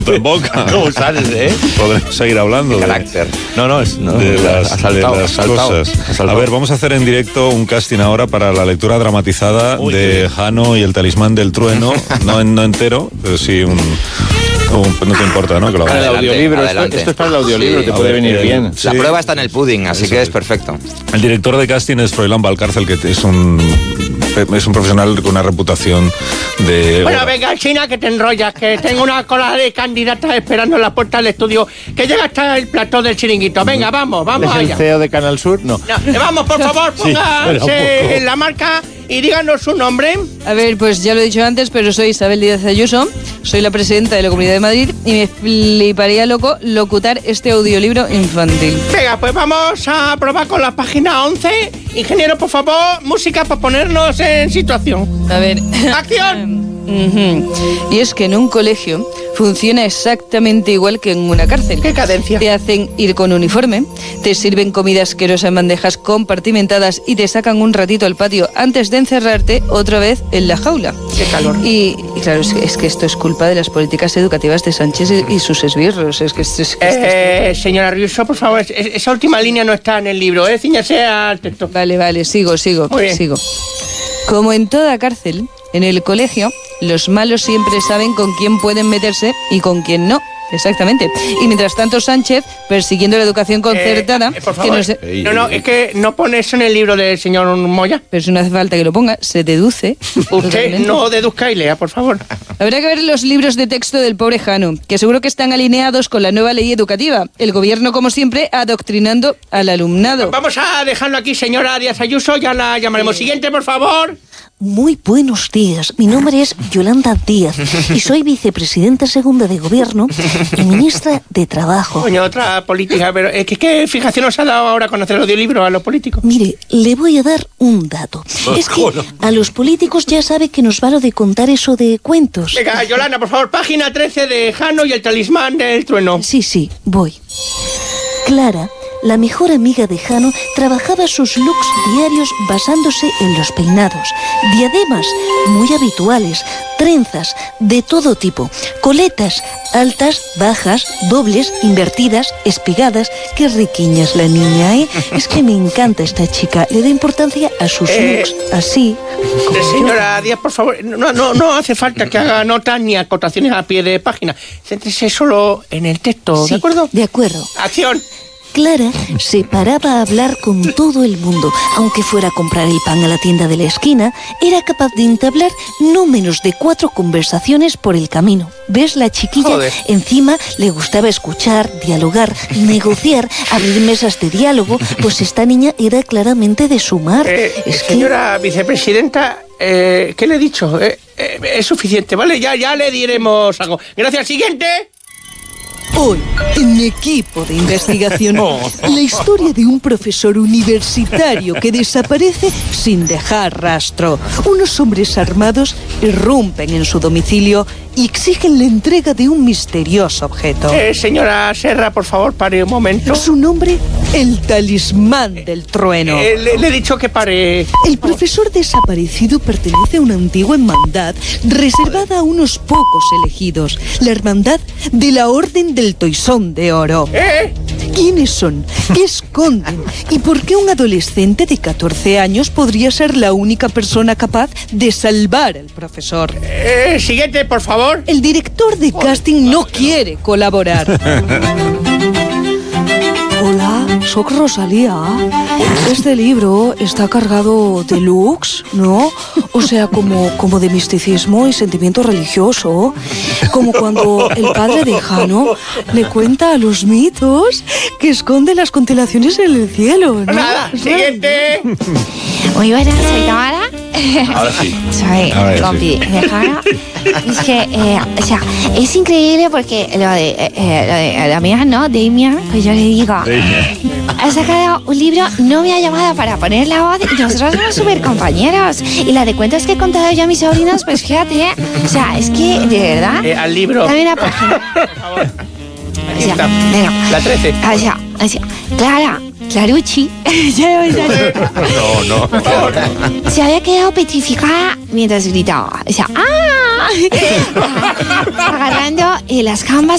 en boca. ¿Cómo sales, Podremos seguir hablando de carácter. de las cosas. A ver, vamos a hacer en directo un casting ahora para la lectura dramatizada de Jano y el talismán del trueno. No entero, pero sí no te importa, ¿no? Que lo para el audiolibro. Esto es para el audiolibro, te puede venir bien. La prueba está en el pudding, así que es perfecto. El director de casting es Froilán Valcárcel, que es un profesional con una reputación de... Bueno, venga, China, que te enrollas, que tengo una cola de candidatas esperando en la puerta del estudio, que llega hasta el plató del chiringuito. Venga, vamos allá. ¿Es el CEO de Canal Sur? No. Vamos, por favor, póngase en la marca y díganos su nombre. A ver, pues ya lo he dicho antes, pero soy Isabel Díaz Ayuso, soy la presidenta de la Comunidad de Madrid y me fliparía loco locutar este audiolibro infantil. Venga, pues vamos a probar con la página 11. Ingeniero, por favor, música para ponernos en situación. A ver. ¡Acción! Y es que en un colegio funciona exactamente igual que en una cárcel. ¡Qué cadencia! Te hacen ir con uniforme, te sirven comida asquerosa en bandejas compartimentadas y te sacan un ratito al patio antes de encerrarte otra vez en la jaula. ¡Qué calor! Y claro, es que esto es culpa de las políticas educativas de Sánchez y sus esbirros. Señora Ayuso, por favor, esa última línea no está en el libro, ciñase al texto. Vale, sigo. Muy bien. Sigo. Como en toda cárcel, en el colegio, los malos siempre saben con quién pueden meterse y con quién no. Exactamente. Y mientras tanto Sánchez, persiguiendo la educación concertada... por favor. Es que no pone eso en el libro del señor Moya. Pero eso no hace falta que lo ponga, se deduce. Usted totalmente. No deduzca y lea, por favor. Habrá que ver los libros de texto del pobre Jano, que seguro que están alineados con la nueva ley educativa. El gobierno, como siempre, adoctrinando al alumnado. Vamos a dejarlo aquí, señora Díaz Ayuso, ya la llamaremos. Siguiente, por favor. Muy buenos días, mi nombre es Yolanda Díaz y soy vicepresidenta segunda de Gobierno y ministra de Trabajo. Coño, otra política, pero ¿qué fijación nos ha dado ahora conocer el audiolibro a los políticos? Mire, le voy a dar un dato. Es que a los políticos ya sabe que nos va lo de contar eso de cuentos. Venga, Yolanda, por favor, página 13 de Jano y el talismán del trueno. Sí, voy. Clara, la mejor amiga de Jano, trabajaba sus looks diarios basándose en los peinados, diademas muy habituales, trenzas de todo tipo, coletas altas, bajas, dobles, invertidas, espigadas. Qué riquiña es la niña, ¿eh? Es que me encanta esta chica, le da importancia a sus looks, así. Señora Díaz, por favor, no hace falta que haga notas ni acotaciones a pie de página. Céntrese solo en el texto, Sí, ¿de acuerdo? De acuerdo. ¡Acción! Clara se paraba a hablar con todo el mundo. Aunque fuera a comprar el pan a la tienda de la esquina, era capaz de entablar no menos de 4 conversaciones por el camino. ¿Ves? La chiquilla, encima le gustaba escuchar, dialogar, negociar, abrir mesas de diálogo. Pues esta niña era claramente de sumar. Señora vicepresidenta, ¿qué le he dicho? Es suficiente, ¿vale? Ya le diremos algo. Gracias, siguiente. Hoy, en Equipo de Investigación, la historia de un profesor universitario que desaparece sin dejar rastro. Unos hombres armados irrumpen en su domicilio y exigen la entrega de un misterioso objeto. Señora Serra, por favor, pare un momento. Su nombre, el talismán del trueno. Le he dicho que pare. El profesor desaparecido pertenece a una antigua hermandad reservada a unos pocos elegidos. La hermandad de la Orden del Toisón de Oro. ¿Quiénes son? ¿Qué esconden? ¿Y por qué un adolescente de 14 años podría ser la única persona capaz de salvar al profesor? Siguiente, por favor. El director de casting no quiere colaborar. Hola, soy Rosalía. Este libro está cargado de looks, ¿no? O sea, como de misticismo y sentimiento religioso. Como cuando el padre de Jano le cuenta a los mitos que esconde las constelaciones en el cielo, ¿no? Nada, siguiente. Muy buenas, soy Tamara. Ahora sí. Soy compi de Jano. Es que, es increíble porque lo de la amiga, ¿no? Damian, pues yo le digo, ha sacado un libro, no me ha llamado para poner la voz y nosotros somos súper compañeros. Y la de cuentos que he contado yo a mis sobrinos, pues fíjate, es que, de verdad... al libro. Dame la página. Por favor. Aquí está. Venga. La 13. Clara, Clarucci. No. Por favor. Se había quedado petrificada mientras gritaba. Agarrando las gambas